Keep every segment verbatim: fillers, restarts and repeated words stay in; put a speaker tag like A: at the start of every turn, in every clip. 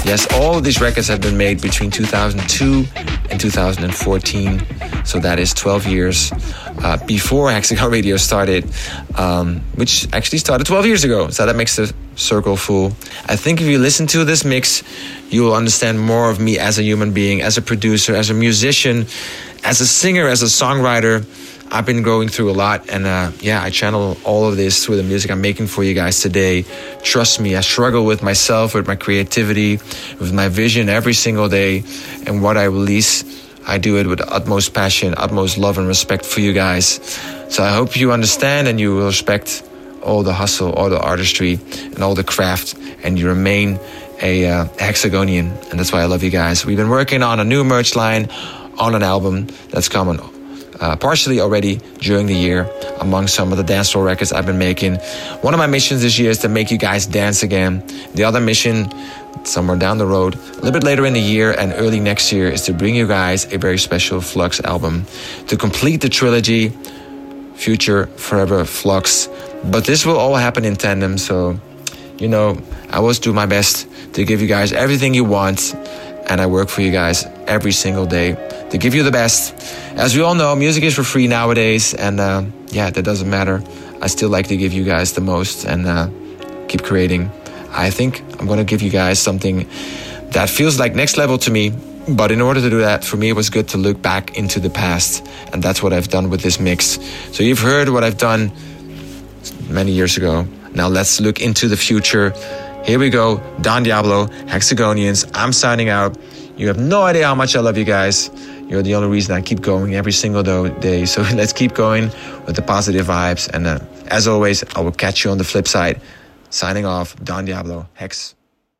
A: Yes, all of these records have been made between two thousand two and two thousand fourteen. So that is twelve years uh, before Hexagon Radio started, um, which actually started twelve years ago. So that makes the circle full. I think if you listen to this mix, you will understand more of me as a human being, as a producer, as a musician, as a singer, as a songwriter. I've been going through a lot, and uh, yeah, I channel all of this through the music I'm making for you guys today. Trust me, I struggle with myself, with my creativity, with my vision every single day, and what I release, I do it with the utmost passion, utmost love and respect for you guys. So I hope you understand and you will respect all the hustle, all the artistry, and all the craft, and you remain a uh, Hexagonian, and that's why I love you guys. We've been working on a new merch line, on an album that's coming Uh, partially already during the year, among some of the dancehall records I've been making. One of my missions this year is to make you guys dance again. The other mission, somewhere down the road, a little bit later in the year and early next year, is to bring you guys a very special Flux album to complete the trilogy, Future, Forever, Flux. But this will all happen in tandem, so, you know, I always do my best to give you guys everything you want, and I work for you guys every single day to give you the best. As we all know, music is for free nowadays, and uh, yeah, that doesn't matter. I still like to give you guys the most and uh, keep creating. I think I'm going to give you guys something that feels like next level to me, but in order to do that, for me, it was good to look back into the past, and that's what I've done with this mix. So you've heard what I've done many years ago. Now let's look into the future. Here we go, Don Diablo, Hexagonians. I'm signing out. You have no idea how much I love you guys. You're the only reason I keep going every single day. So let's keep going with the positive vibes. And uh, as always, I will catch you on the flip side. Signing off, Don Diablo, Hex.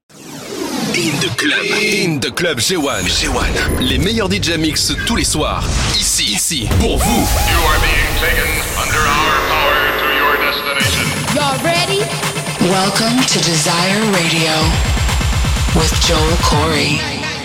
B: In the club, in the club G one. G one. Les meilleurs D J mix tous les soirs. Ici, ici, pour vous.
C: You are being taken under our power to your destination.
D: Y'all ready?
E: Welcome to Desire Radio with Joel Corey.